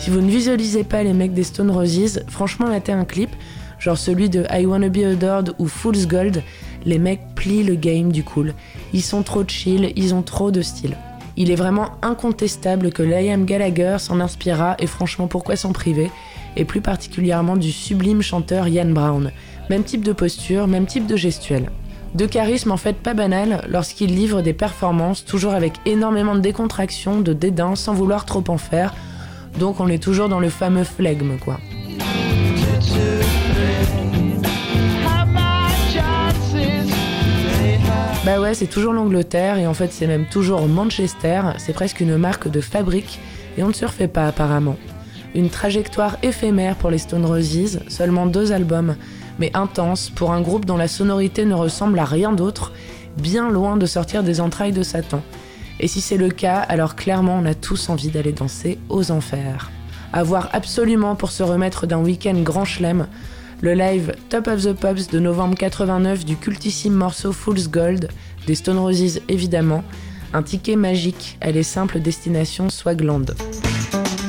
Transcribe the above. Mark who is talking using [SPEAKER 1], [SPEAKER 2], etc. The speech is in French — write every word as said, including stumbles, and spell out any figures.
[SPEAKER 1] Si vous ne visualisez pas les mecs des Stone Roses, franchement matez un clip, genre celui de I Wanna Be Adored ou Fool's Gold, les mecs plient le game du cool. Ils sont trop chill, ils ont trop de style. Il est vraiment incontestable que Liam Gallagher s'en inspira, et franchement pourquoi s'en priver, et plus particulièrement du sublime chanteur Ian Brown. Même type de posture, même type de gestuelle. De charisme en fait pas banal lorsqu'il livre des performances, toujours avec énormément de décontraction, de dédain, sans vouloir trop en faire. Donc on est toujours dans le fameux flegme quoi. Bah ouais, c'est toujours l'Angleterre, et en fait c'est même toujours Manchester, c'est presque une marque de fabrique, et on ne se refait pas apparemment. Une trajectoire éphémère pour les Stone Roses, seulement deux albums, mais intense pour un groupe dont la sonorité ne ressemble à rien d'autre, bien loin de sortir des entrailles de Satan. Et si c'est le cas, alors clairement on a tous envie d'aller danser aux enfers. À voir absolument pour se remettre d'un week-end grand chelem, le live Top of the Pops de novembre quatre-vingt-neuf du cultissime morceau Fool's Gold, des Stone Roses évidemment, un ticket magique à les simples destinations Swagland.